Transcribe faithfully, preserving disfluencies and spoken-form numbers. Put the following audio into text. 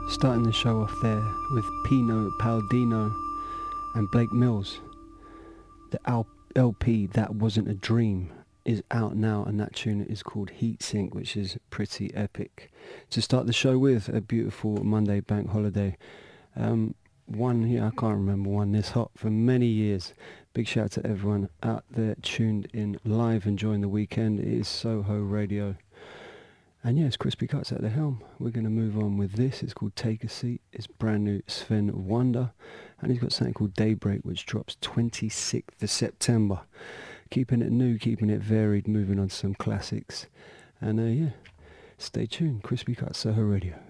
Starting the show off there with Pino Palladino and Blake Mills. The L P That Wasn't a Dream is out now, and that tune is called Heat Sink, which is pretty epic. To start the show with, a beautiful Monday bank holiday. Um, one here, I can't remember one this hot for many years. Big shout out to everyone out there tuned in live, enjoying the weekend. It is Soho Radio. And yes, Crispy Cuts at the helm. We're going to move on with this. It's called Take a Seat. It's brand new Sven Wonder. And he's got something called Daybreak, which drops twenty-sixth of September. Keeping it new, keeping it varied, moving on to some classics. And uh, yeah, stay tuned. Crispy Cuts, Soho Radio.